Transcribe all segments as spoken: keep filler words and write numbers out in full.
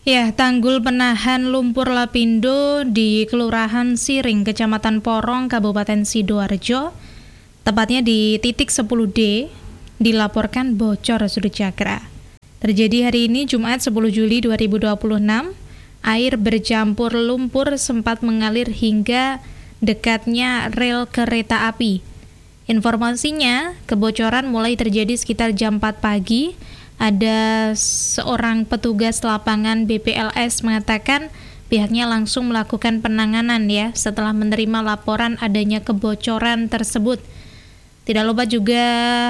Ya, tanggul penahan lumpur lapindo di Kelurahan Siring, Kecamatan Porong, Kabupaten Sidoarjo, tepatnya di titik sepuluh D, dilaporkan bocor Sudut Cakra. Terjadi hari ini Jumat sepuluh Juli dua ribu dua puluh enam, air bercampur lumpur sempat mengalir hingga dekatnya rel kereta api. Informasinya, kebocoran mulai terjadi sekitar jam empat pagi. Ada seorang petugas lapangan B P L S mengatakan pihaknya langsung melakukan penanganan ya setelah menerima laporan adanya kebocoran tersebut. Tidak lupa juga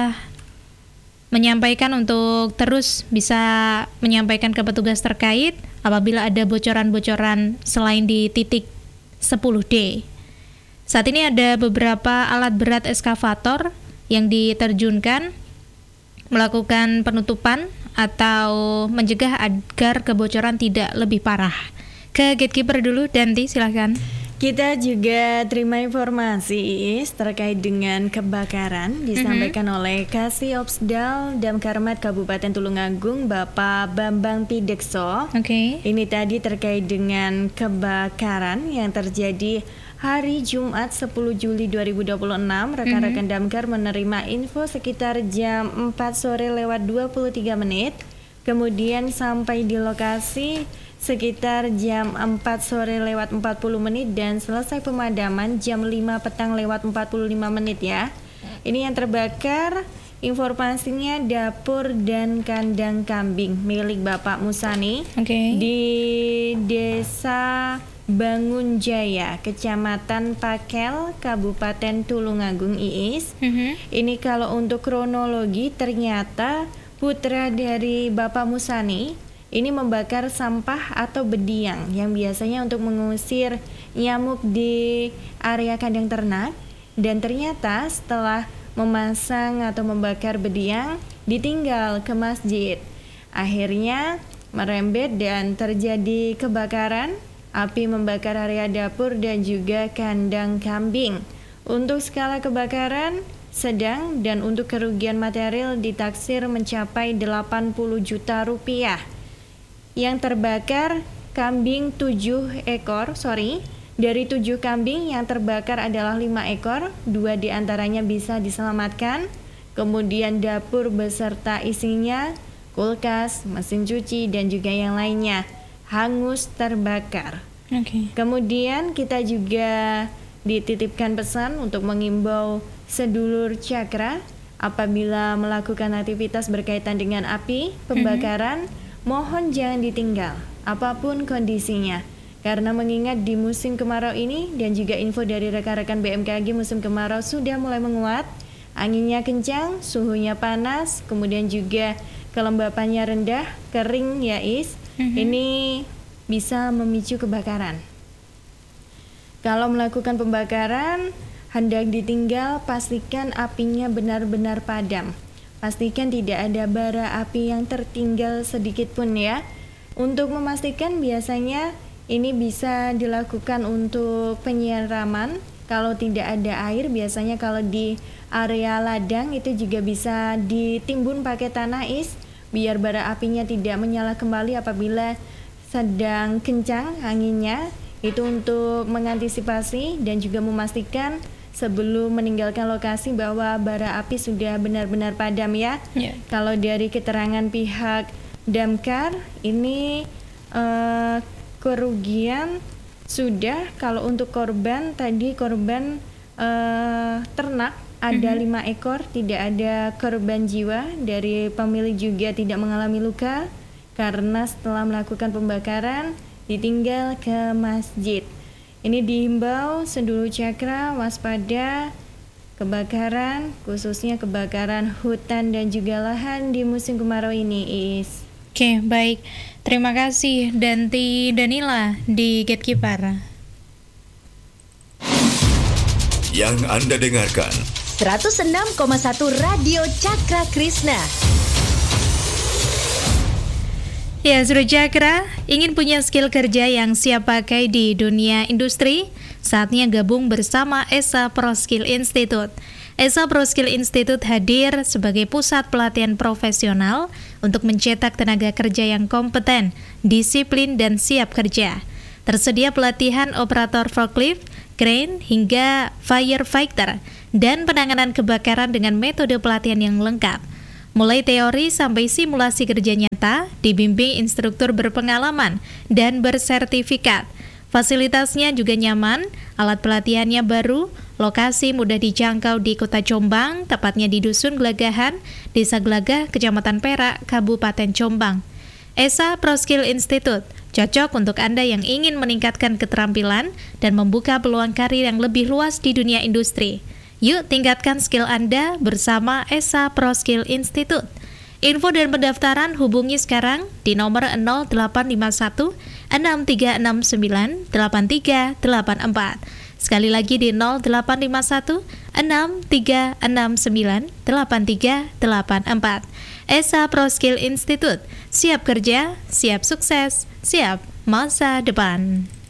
menyampaikan untuk terus bisa menyampaikan ke petugas terkait apabila ada bocoran-bocoran selain di titik sepuluh D. Saat ini ada beberapa alat berat eskavator yang diterjunkan melakukan penutupan atau mencegah agar kebocoran tidak lebih parah. Ke Gatekeeper dulu, Danti, silakan. Kita juga terima informasi terkait dengan kebakaran disampaikan mm-hmm. oleh Kasih Opsdal Damkarmat Kabupaten Tulungagung, Bapak Bambang Pidekso. Oke. Okay. Ini tadi terkait dengan kebakaran yang terjadi hari Jumat sepuluh Juli dua ribu dua puluh enam. Rekan-rekan mm-hmm. Damkar menerima info sekitar jam empat sore lewat dua puluh tiga menit. Kemudian sampai di lokasi sekitar jam empat sore lewat empat puluh menit dan selesai pemadaman jam lima petang lewat empat puluh lima menit ya. Ini yang terbakar informasinya dapur dan kandang kambing milik Bapak Musani okay. di Desa Bangun Jaya, Kecamatan Pakel, Kabupaten Tulungagung, Iis. Mm-hmm. Ini kalau untuk kronologi ternyata putra dari Bapak Musani ini membakar sampah atau bediang yang biasanya untuk mengusir nyamuk di area kandang ternak, dan ternyata setelah memasang atau membakar bediang ditinggal ke masjid. Akhirnya merembet dan terjadi kebakaran. Api membakar area dapur dan juga kandang kambing. Untuk skala kebakaran sedang dan untuk kerugian material ditaksir mencapai delapan puluh juta rupiah. Yang terbakar kambing tujuh ekor, sorry, dari tujuh kambing yang terbakar adalah lima ekor, dua diantaranya bisa diselamatkan. Kemudian dapur beserta isinya, kulkas, mesin cuci dan juga yang lainnya hangus terbakar. Okay. Kemudian kita juga dititipkan pesan untuk mengimbau sedulur Cakra apabila melakukan aktivitas berkaitan dengan api, pembakaran, mm-hmm. mohon jangan ditinggal apapun kondisinya. Karena mengingat di musim kemarau ini dan juga info dari rekan-rekan B M K G musim kemarau sudah mulai menguat, anginnya kencang, suhunya panas, kemudian juga kelembapannya rendah, kering ya Is. Mm-hmm. Ini bisa memicu kebakaran. Kalau melakukan pembakaran, hendak ditinggal, pastikan apinya benar-benar padam. Pastikan tidak ada bara api yang tertinggal sedikit pun ya. Untuk memastikan biasanya ini bisa dilakukan untuk penyiraman. Kalau tidak ada air, biasanya kalau di area ladang itu juga bisa ditimbun pakai tanah Is, biar bara apinya tidak menyala kembali apabila sedang kencang anginnya. Itu untuk mengantisipasi dan juga memastikan sebelum meninggalkan lokasi bahwa bara api sudah benar-benar padam ya. Yeah. Kalau dari keterangan pihak Damkar ini uh, kerugian sudah, kalau untuk korban tadi korban uh, ternak ada mm-hmm. lima ekor, tidak ada korban jiwa. Dari pemilik juga tidak mengalami luka karena setelah melakukan pembakaran ditinggal ke masjid. Ini dihimbau sedulur Cakra waspada kebakaran, khususnya kebakaran hutan dan juga lahan di musim kemarau ini Is. Oke, baik. Terima kasih Danti Danila di Gatekeeper. Yang Anda dengarkan seratus enam koma satu Radio Cakra Krishna. Ya, Sudut Cakra, ingin punya skill kerja yang siap pakai di dunia industri? Saatnya gabung bersama Esa Pro Skill Institute. Esa Pro Skill Institute hadir sebagai pusat pelatihan profesional untuk mencetak tenaga kerja yang kompeten, disiplin, dan siap kerja. Tersedia pelatihan operator forklift, crane, hingga firefighter, dan penanganan kebakaran dengan metode pelatihan yang lengkap. Mulai teori sampai simulasi kerja nyata, dibimbing instruktur berpengalaman dan bersertifikat. Fasilitasnya juga nyaman, alat pelatihannya baru, lokasi mudah dijangkau di Kota Jombang, tepatnya di Dusun Gelagahan, Desa Gelagah, Kecamatan Perak, Kabupaten Jombang. Esa Proskill Institute, cocok untuk Anda yang ingin meningkatkan keterampilan dan membuka peluang karir yang lebih luas di dunia industri. Yuk tingkatkan skill Anda bersama Esa Proskill Institute. Info dan pendaftaran hubungi sekarang di nomor nol delapan lima satu enam tiga enam sembilan delapan tiga delapan empat. Sekali lagi di nol delapan lima satu enam tiga enam sembilan delapan tiga delapan empat. Esa Proskill Institute, siap kerja, siap sukses, siap masa depan.